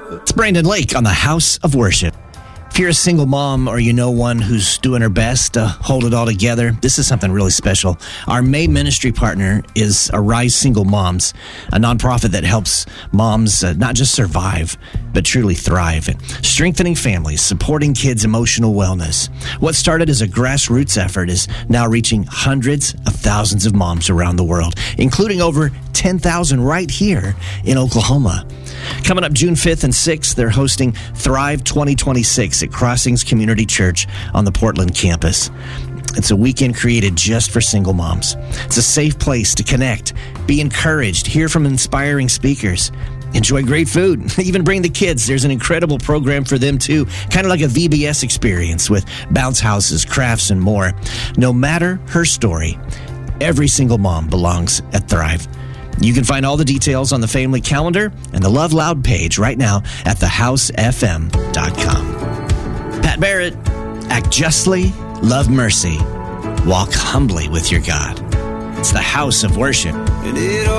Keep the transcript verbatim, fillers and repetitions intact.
It's Brandon Lake on the House of Worship. If you're a single mom or you know one who's doing her best to hold it all together, this is something really special. Our May ministry partner is Arise Single Moms, a nonprofit that helps moms uh, not just survive, but truly thrive. Strengthening families, supporting kids' emotional wellness. What started as a grassroots effort is now reaching hundreds of thousands of moms around the world, including over ten thousand right here in Oklahoma. Coming up June fifth and sixth, they're hosting Thrive twenty twenty-six at Crossings Community Church on the Portland campus. It's a weekend created just for single moms. It's a safe place to connect, be encouraged, hear from inspiring speakers, enjoy great food, even bring the kids. There's an incredible program for them too, kind of like a V B S experience with bounce houses, crafts, and more. No matter her story, every single mom belongs at Thrive. You can find all the details on the family calendar and the Love Loud page right now at the house f m dot com. Pat Barrett, act justly, love mercy, walk humbly with your God. It's the House of Worship.